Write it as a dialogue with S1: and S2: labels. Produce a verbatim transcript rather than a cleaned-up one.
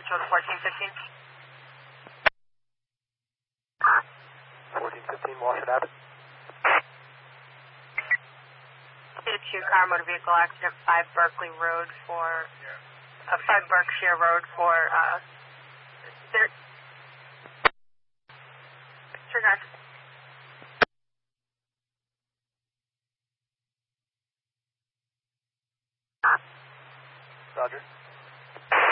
S1: control to fourteen fifteen.
S2: fourteen fifteen, Washington Abbott.
S1: two car motor vehicle accident, five Berkeley Road for, uh, five Berkshire Road for, uh, there. Disregard.
S2: Roger.